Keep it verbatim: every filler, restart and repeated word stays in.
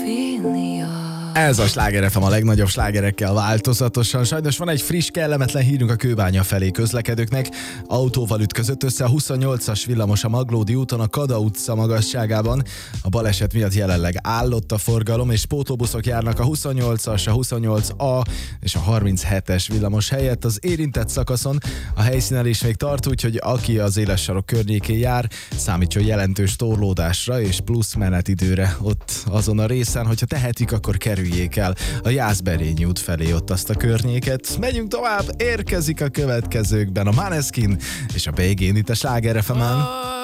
Ez a Sláger ef em a legnagyobb slágerekkel változatosan. Sajnos van egy friss, kellemetlen hírünk a Kőbánya felé közlekedőknek. Autóval ütközött össze a huszonnyolcas villamos a Maglódi úton a Kada utca magasságában. A baleset miatt jelenleg állott a forgalom, és pótlóbuszok járnak a huszonnyolcas, a huszonnyolc A és a harminchetes villamos helyett az érintett szakaszon. A helyszínen is még tart, úgyhogy aki az éles sarok környékén jár, számítson jelentős torlódásra és plusz menetidőre ott azon a részen, hogyha tehetik, akkor kerüljék el a Jászberényi út felé ott azt a környéket. Megyünk tovább, érkezik a következőkben a Måneskin és a bé gé-n itt a Sláger ef emen.